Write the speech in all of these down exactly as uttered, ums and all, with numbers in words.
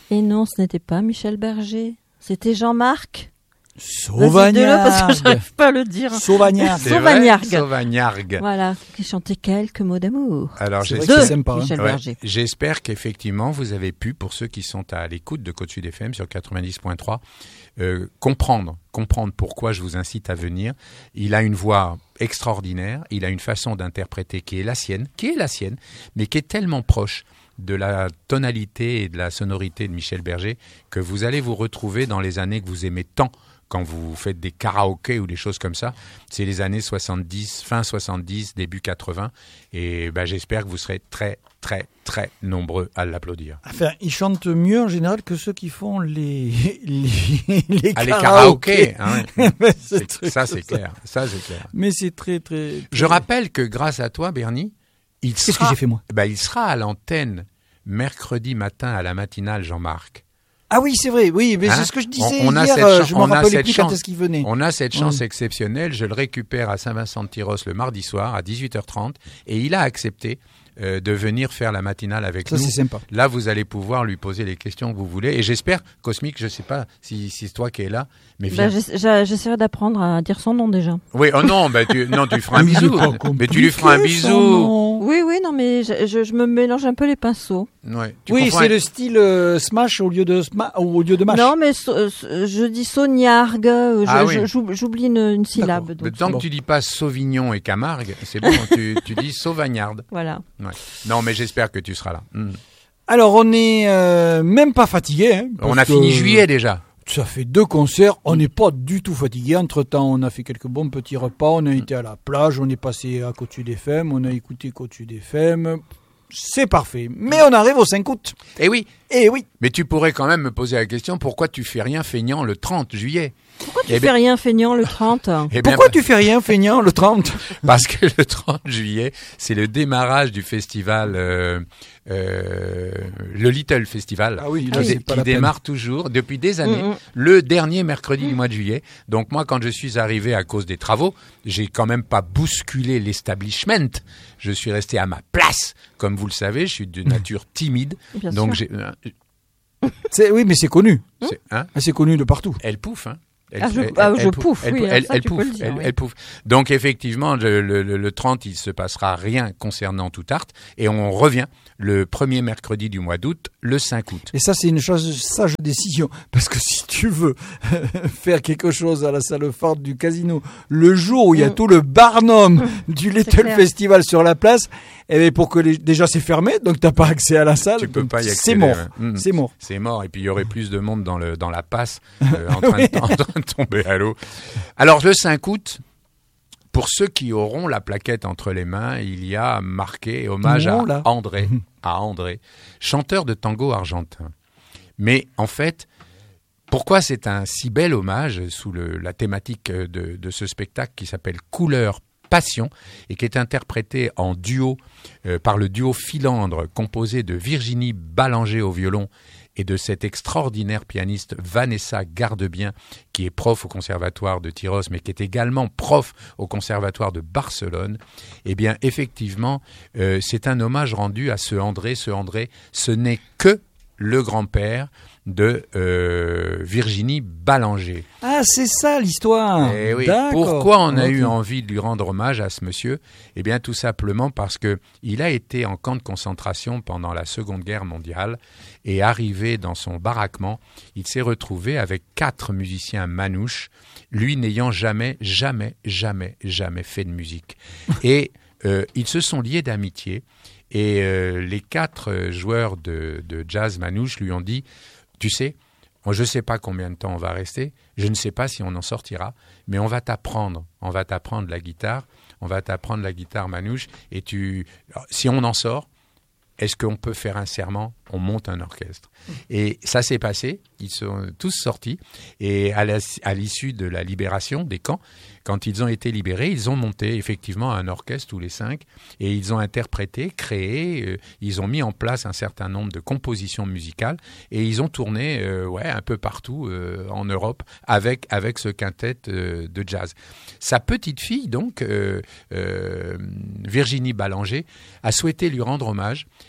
Et non, ce n'était pas Michel Berger. C'était Jean-Marc. Sauvagnargues. Parce que j'arrive pas à le dire. Sauvagnargues. Sauvagnargues. Sauvagnargues. Voilà, qui chantait quelques mots d'amour. Alors, C'est vrai j'espère, que c'est sympa, hein. Michel ouais, Berger. j'espère qu'effectivement, vous avez pu, pour ceux qui sont à l'écoute de Côte Sud F M sur quatre-vingt-dix point trois, euh, comprendre, comprendre pourquoi je vous incite à venir. Il a une voix extraordinaire, il a une façon d'interpréter qui est la sienne, qui est la sienne, mais qui est tellement proche de la tonalité et de la sonorité de Michel Berger que vous allez vous retrouver dans les années que vous aimez tant. Quand vous faites des karaokés ou des choses comme ça, c'est les années soixante-dix, fin soixante-dix, début quatre-vingts. Et ben, j'espère que vous serez très, très, très nombreux à l'applaudir. Enfin, ils chantent mieux en général que ceux qui font les, les, les Ah, les karaokés. karaokés, hein, ouais. Mais C'est- c'est très- ça c'est clair, ça c'est clair. Mais c'est très, très, très... Je rappelle que grâce à toi, Bernie, il Qu'est-ce sera, que j'ai fait, moi ben, il sera à l'antenne mercredi matin à la matinale, Jean-Marc. Ah oui, c'est vrai, oui, mais Hein c'est ce que je disais On- on a hier, cette euh, chan- je on me a rappelais cette plus quand chance. est-ce qu'il venait. On a cette chance Mm. exceptionnelle, je le récupère à Saint-Vincent-de-Tyros le mardi soir à dix-huit heures trente et il a accepté euh, de venir faire la matinale avec Ça, nous. c'est sympa. Là, vous allez pouvoir lui poser les questions que vous voulez. Et j'espère, Cosmique, je ne sais pas si, si c'est toi qui es là, mais viens. Bah, j'essa- j'a- j'essaierai d'apprendre à dire son nom déjà. Oui, oh non, bah, tu, non, tu feras un Mais il est bisou. pas Mais tu lui feras un compliqué, son bisou. nom. Oui, oui, non, mais je, je, je me mélange un peu les pinceaux. Ouais, tu Oui, comprends c'est un- le style euh, smash au lieu de sma- au lieu de mash. Non, mais so- euh, je dis Sauniargue, euh, je- Ah oui. je- j'oub- j'oublie une, une syllabe. Mais donc, tant bon. que tu dis pas Sauvignon et Camargue, c'est bon, tu, tu dis Sauvagnarde. Voilà. Ouais. Non, mais j'espère que tu seras là. Hmm. Alors, on est euh, même pas fatigué. Hein, On parce a fini que juillet déjà. Ça fait deux concerts, on n'est pas du tout fatigué. Entre-temps, on a fait quelques bons petits repas, on a été à la plage, on est passé à Côte Sud F M, on a écouté Côte Sud F M. C'est parfait. Mais on arrive au cinq août. Eh oui, Eh oui. mais tu pourrais quand même me poser la question, pourquoi tu fais rien feignant le trente juillet? Pourquoi tu Eh fais bien- rien feignant le trente? Eh bien, Pourquoi tu fais rien, feignant, le trente? Parce que le trente juillet, c'est le démarrage du festival, euh, euh, le Little Festival, Ah oui, qui, là, c'est dé- pas qui la peine. démarre toujours depuis des années, Mm, mm. le dernier mercredi du mois de juillet. Donc moi, quand je suis arrivé à cause des travaux, j'ai quand même pas bousculé l'establishment. Je suis resté à ma place. Comme vous le savez, je suis de nature timide. Bien donc sûr. j'ai, euh, C'est, oui, mais c'est connu. c'est, hein, C'est connu de partout. elle pouffe, hein. Elle, Ah, je- ah, je pouffe, elle, oui, elle, ça, elle tu peux pouffe, le dire, elle, oui. elle pouffe. Donc effectivement, le, le, le- le trente, il se passera rien concernant Toutarte, et on revient le premier mercredi du mois d'août, le cinq août. Et ça, c'est une chose, sage décision. Parce que si tu veux faire quelque chose à la salle phare du casino, le jour où il y a Mm. tout le barnum du Little clair. Festival sur la place, eh bien, pour que les, déjà c'est fermé, donc t'as pas accès à la salle. Tu peux donc pas y C'est accéder, mort. ouais. Mm. C'est mort. C'est mort, et puis il y aurait plus de monde dans, le, dans la passe, euh, en, train de, en train de tomber à l'eau. Alors le cinq août, pour ceux qui auront la plaquette entre les mains, il y a marqué hommage à Non, là. André, à André, chanteur de tango argentin. Mais en fait, pourquoi c'est un si bel hommage sous le, la thématique de, de ce spectacle qui s'appelle Couleur Passion et qui est interprété en duo euh, par le duo Philandre composé de Virginie Ballanger au violon et de cette extraordinaire pianiste Vanessa Gardebien qui est prof au conservatoire de Tyros mais qui est également prof au conservatoire de Barcelone. Eh bien effectivement euh, c'est un hommage rendu à ce André. Ce André, ce n'est que le grand-père de euh, Virginie Ballanger. Ah, c'est ça l'histoire. Eh oui. D'accord. Pourquoi on a Ok. eu envie de lui rendre hommage à ce monsieur? Eh bien, tout simplement parce que il a été en camp de concentration pendant la Seconde Guerre mondiale et arrivé dans son baraquement, il s'est retrouvé avec quatre musiciens manouches, lui n'ayant jamais, jamais, jamais, jamais fait de musique. Et euh, ils se sont liés d'amitié. Et euh, les quatre euh, joueurs de, de jazz manouche lui ont dit, tu sais, moi, je ne sais pas combien de temps on va rester, je ne sais pas si on en sortira, mais on va t'apprendre, on va t'apprendre la guitare, on va t'apprendre la guitare manouche, et tu, si on en sort, est-ce qu'on peut faire un serment? On monte un orchestre. Et ça s'est passé, ils sont tous sortis, et à, la, à l'issue de la libération des camps, quand ils ont été libérés, ils ont monté effectivement un orchestre tous les cinq, et ils ont interprété, créé, euh, ils ont mis en place un certain nombre de compositions musicales, et ils ont tourné euh, ouais, un peu partout euh, en Europe avec, avec ce quintet euh, de jazz. Sa petite fille, donc, euh, euh, Virginie Ballanger, a souhaité lui rendre hommage,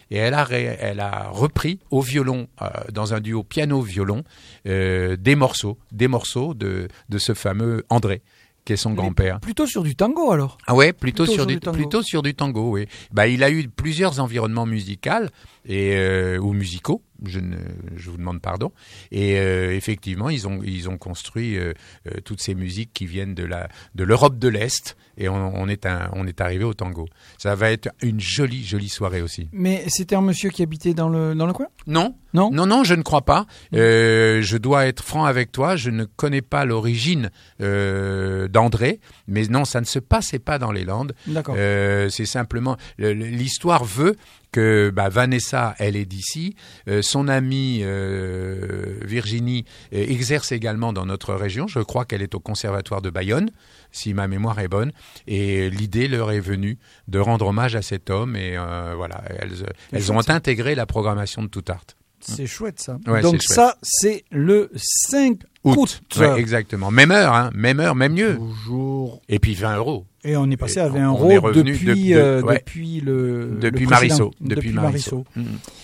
et elle a, ré, elle a repris au violon, euh, dans un duo piano-violon, euh, des morceaux, des morceaux de, de ce fameux André, qui est son Mais grand-père. Plutôt sur du tango alors. Ah ouais, plutôt, Plutôt sur, sur du, du tango. plutôt sur du tango, oui. Bah, il a eu plusieurs environnements musicaux et euh, ou musicaux. Je ne, je vous demande pardon. Et euh, effectivement, ils ont ils ont construit euh, euh, toutes ces musiques qui viennent de la de l'Europe de l'Est. Et on, on est un, on est arrivé au tango. Ça va être une jolie jolie soirée aussi. Mais c'était un monsieur qui habitait dans le dans le coin? Non, Non, non, non, je ne crois pas. Euh, je dois être franc avec toi. Je ne connais pas l'origine euh, d'André, mais non, ça ne se passait pas dans les Landes. D'accord. Euh, c'est simplement l'histoire veut que bah, Vanessa, elle est d'ici. Euh, son amie euh, Virginie euh, exerce également dans notre région. Je crois qu'elle est au Conservatoire de Bayonne, si ma mémoire est bonne. Et l'idée leur est venue de rendre hommage à cet homme. Et euh, voilà, elles, elles ont intégré la programmation de Tout Art. C'est chouette ça. Ouais, Donc c'est chouette. ça, c'est le cinq août. Ouais, exactement. Même heure, hein. Même heure, même mieux. Toujours. Et puis vingt euros. Et on est passé Et à vingt on est euros revenu depuis, de- de- euh, ouais. depuis le Depuis le précédent. Mariceau. Depuis, Mariceau. Mm.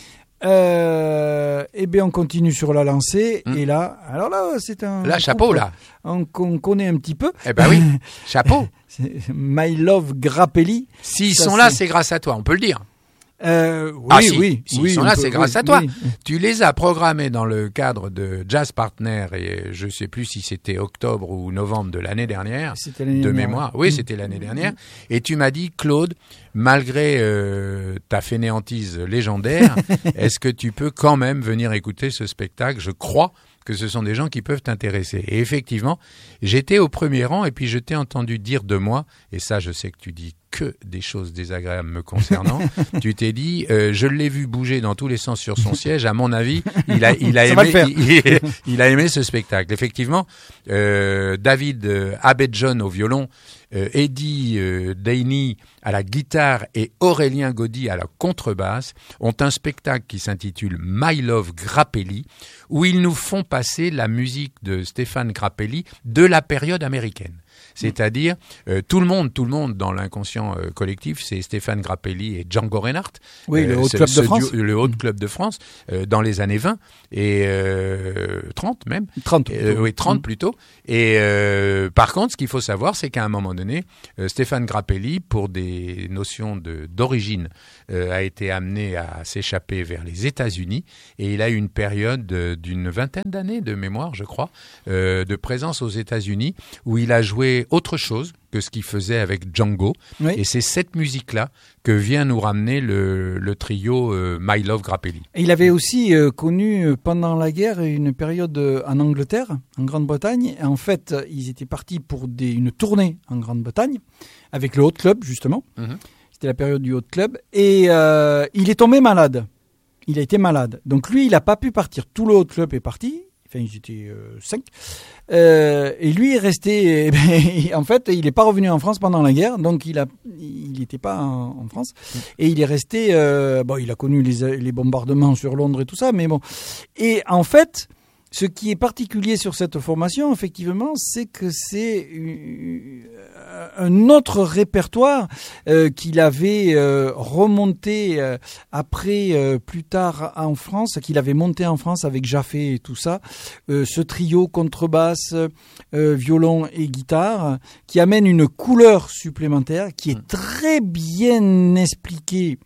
Euh, eh bien, on continue sur la lancée. Mm. Et là, alors là, c'est un. Là, chapeau, groupe, là. On, qu'on connaît un petit peu. Eh ben oui, chapeau. C'est My Love Grappelli. S'ils Ça, sont là, c'est- c'est grâce à toi, on peut le dire. Euh, oui, Ah, si. oui. S'ils oui, sont on là, peut- c'est grâce oui, à toi. oui. Tu les as programmés dans le cadre de Jazz Partner, et je sais plus si c'était octobre ou novembre de l'année dernière, C'était l'année de dernière, mémoire. ouais. Oui, Mm. c'était l'année dernière. Et tu m'as dit, Claude, malgré euh, ta fainéantise légendaire, est-ce que tu peux quand même venir écouter ce spectacle? Je crois que ce sont des gens qui peuvent t'intéresser. Et effectivement, j'étais au premier rang et puis je t'ai entendu dire de moi, et ça je sais que tu dis que des choses désagréables me concernant, tu t'es dit, euh, je l'ai vu bouger dans tous les sens sur son siège, à mon avis, il a, il a, Ça va aimé, le faire. il, il a aimé ce spectacle. Effectivement, euh, David euh, Abedjon au violon, euh, Eddie euh, Dainey à la guitare et Aurélien Gaudy à la contrebasse ont un spectacle qui s'intitule My Love Grappelli, où ils nous font passer la musique de Stéphane Grappelli de la période américaine. C'est-à-dire, euh, tout le monde, tout le monde dans l'inconscient euh, collectif, c'est Stéphane Grappelli et Django Reinhardt. Oui, le Euh, Haut ce- Club de ce France. duo- le Haut Club de France, euh, dans les années vingt et euh, trente même. trente. Euh, plutôt. oui, trente Mm. plutôt. Et euh, par contre, ce qu'il faut savoir, c'est qu'à un moment donné, euh, Stéphane Grappelli, pour des notions de d'origine, euh, a été amené à s'échapper vers les États-Unis, et il a eu une période de- d'une vingtaine d'années de mémoire, je crois, euh, de présence aux États-Unis, où il a joué autre chose que ce qu'il faisait avec Django. Oui. Et c'est cette musique-là que vient nous ramener le, le trio euh, My Love Grappelli. Et il avait aussi euh, connu euh, pendant la guerre une période euh, en Angleterre, en Grande-Bretagne. Et en fait, euh, ils étaient partis pour des, une tournée en Grande-Bretagne avec le Haut Club, justement. Mhm. C'était la période du Haut Club. Et euh, il est tombé malade. Il a été malade. Donc lui, il n'a pas pu partir. Tout le Haut Club est parti. Enfin, ils étaient euh, cinq. Euh, et lui est resté. eh ben, en fait, il n'est pas revenu en France pendant la guerre, donc il a, il n'était pas en, en France. Et il est resté. Euh, bon, il a connu les, les bombardements sur Londres et tout ça, mais bon. Et en fait, ce qui est particulier sur cette formation, effectivement, c'est que c'est euh, un autre répertoire euh, qu'il avait euh, remonté euh, après, euh, plus tard en France, qu'il avait monté en France avec Jaffé et tout ça, euh, ce trio contrebasse, euh, violon et guitare, qui amène une couleur supplémentaire, qui est très bien expliquée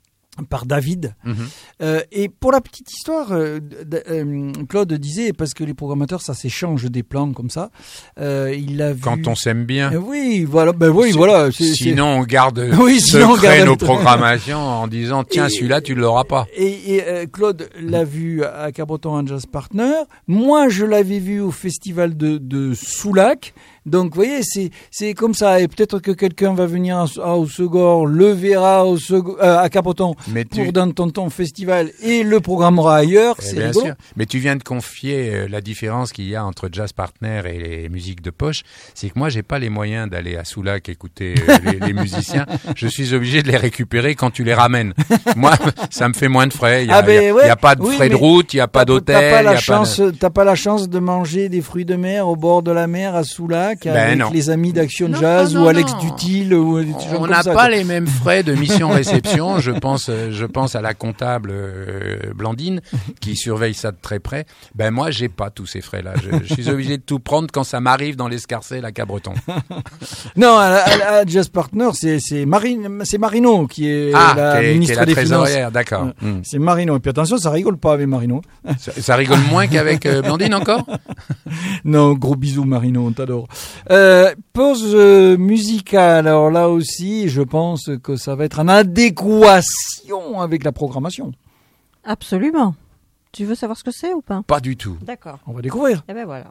par David. Mhm. Euh, et pour la petite histoire, euh, d- euh, Claude disait, parce que les programmateurs, ça s'échange des plans comme ça. Euh, il a vu... Quand on s'aime bien. Euh, oui, voilà. Ben oui, C'est- voilà. c'est- Sinon, on garde Oui, sinon, on secret garde- nos programmations en disant tiens, Et- celui-là, tu ne l'auras pas. Et, et, euh, Claude l'a vu à Cabreton en Jazz Partner. Moi, je l'avais vu au festival de, de Soulac. Donc, vous voyez, c'est c'est comme ça. Et peut-être que quelqu'un va venir à, à Haussegor, le verra au Sego- euh, à Cabreton Mais tu, pour dans ton, ton festival et le programmera ailleurs. Eh C'est bien rigolo. sûr. Mais tu viens de confier euh, la différence qu'il y a entre Jazz Partner et les musiques de poche. C'est que moi, j'ai pas les moyens d'aller à Soulac écouter euh, les, les musiciens. Je suis obligé de les récupérer quand tu les ramènes. Moi, ça me fait moins de frais. Il y a, Ah ben il y a- ouais. il y a pas de Oui, frais de mais route, il y a pas T'as- d'hôtel. T'as pas il y a la pas chance, de- t'as pas la chance de manger des fruits de mer au bord de la mer à Soulac. Cognac Ben avec non. les amis d'Action Non, Jazz non, ou Alex non. Dutil ou des gens On comme n'a ça, pas quoi. les mêmes frais de mission-réception. je pense, euh, je pense à la comptable euh, Blandine qui surveille ça de très près. Ben moi, j'ai pas tous ces frais-là. Je, je suis obligé de tout prendre quand ça m'arrive dans l'escarcelle à Cabreton. Non, à, à- à Jazz Partner, c'est c'est Marine, c'est Marino qui est Ah, la qui est, qui est ministre la des Finances. trésorière, d'accord. Ouais. Hmm. C'est Marino. Et puis attention, ça rigole pas avec Marino. Ça, ça rigole moins qu'avec euh, Blandine encore. Non, gros bisous Marino, on t'adore. Euh, pause euh, musicale. Alors là aussi, je pense que ça va être en adéquation avec la programmation. Absolument. Tu veux savoir ce que c'est ou pas? Pas du tout. D'accord. On va découvrir. Eh ben voilà.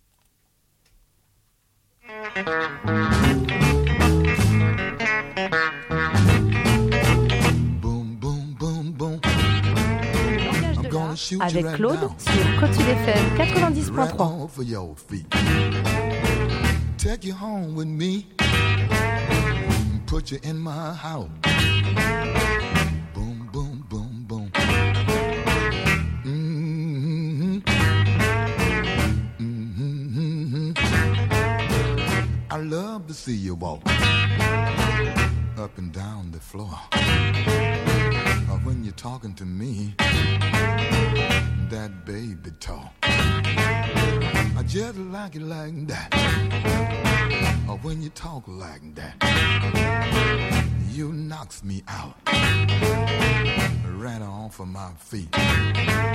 Boom, boom, boom, boom. Langage I'm de gonna l'art shoot you avec right Claude now. sur Cotil F M quatre-vingt-dix point Right trois. off of your feet. Take you home with me. Put you in my house. Boom, boom, boom, boom. Mm-hmm. Mm-hmm. I love to see you walk up and down the floor. Or when you're talking to me, that baby talk. I just like it like that. Or when you talk like that, you knocks me out right off of my feet.